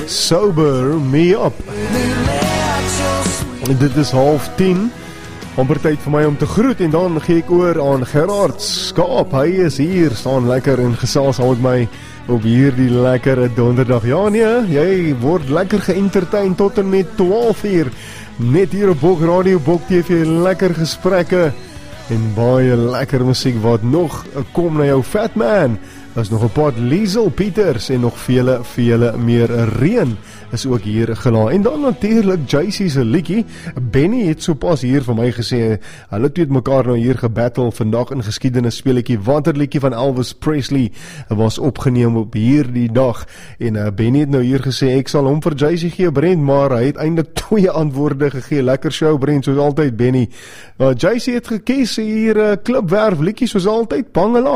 Sober Me Up. Dit is 9:30. Amper tyd vir my om te groet en dan gee ek oor aan Gerard Skaap. Hy is hier, staan lekker en gesels met my op hierdie lekkere donderdag. Ja nee, jy word lekker geëntertain tot en met 12:00. Net hier op Bok Radio, Bok TV, lekker gesprekke en baie lekker musiek wat nog kom na jou. Fat Man, is nog 'n paar Liesel Pieters en nog vele meer. Reën is ook hier gelaai. En dan natuurlik JC se liedjie. Benny het sopas hier vir my gesê, hulle het mekaar nou hier gebattle vandag in geskiedenis speletjie. Wanterliedjie van Elvis Presley was opgeneem op hierdie dag. En Benny het nou hier gesê, ek sal hom vir JC gee, Brent, maar hy het eintlik 2 antwoorde gegee. Lekker show, Brent, soos altyd, Benny. JC het gekies hier Klipwerf liedjie soos altyd, Pangela.